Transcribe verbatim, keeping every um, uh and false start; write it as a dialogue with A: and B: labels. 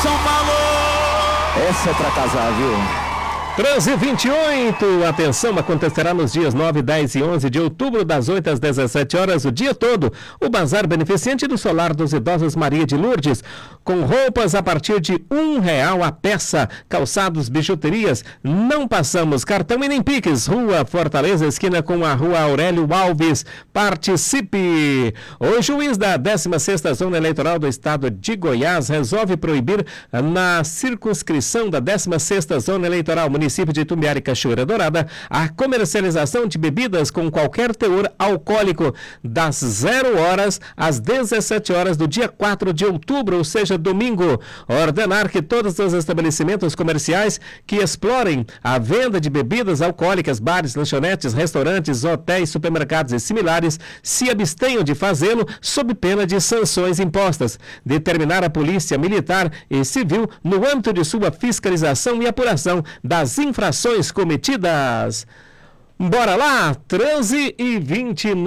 A: São Paulo!
B: Essa é pra casar, viu?
C: treze e vinte e oito, atenção, acontecerá nos dias nove, dez e onze de outubro, das oito às dezessete horas, o dia todo, o Bazar Beneficente do Solar dos Idosos Maria de Lourdes, com roupas a partir de um real a peça, calçados, bijuterias, não passamos cartão e nem piques, Rua Fortaleza, esquina com a Rua Aurélio Alves, participe! O juiz da décima sexta Zona Eleitoral do Estado de Goiás resolve proibir na circunscrição da décima sexta Zona Eleitoral, município de Itumbiara e Cachoeira Dourada, a comercialização de bebidas com qualquer teor alcoólico das zero horas às dezessete horas do dia quatro de outubro, ou seja, domingo. Ordenar que todos os estabelecimentos comerciais que explorem a venda de bebidas alcoólicas, bares, lanchonetes, restaurantes, hotéis, supermercados e similares, se abstenham de fazê-lo sob pena de sanções impostas. Determinar a Polícia Militar e Civil no âmbito de sua fiscalização e apuração das infrações cometidas. Bora lá, treze e vinte e nove.